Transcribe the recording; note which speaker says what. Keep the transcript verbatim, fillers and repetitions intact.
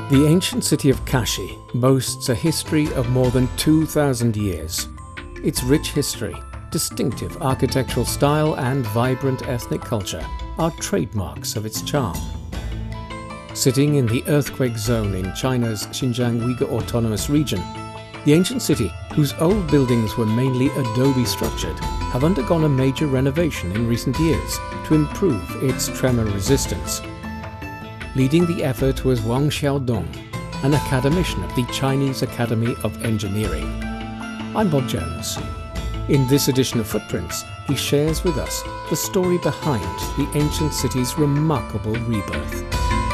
Speaker 1: The ancient city of Kashi boasts a history of more than two thousand years. Its rich history, distinctive architectural style and vibrant ethnic culture are trademarks of its charm. Sitting in the earthquake zone in China's Xinjiang Uyghur Autonomous Region, the ancient city, whose old buildings were mainly adobe structured, have undergone a major renovation in recent years to improve its tremor resistance. Leading the effort was Wang Xiaodong, an academician of the Chinese Academy of Engineering. I'm Bob Jones. In this edition of Footprints, he shares with us the story behind the ancient city's remarkable rebirth.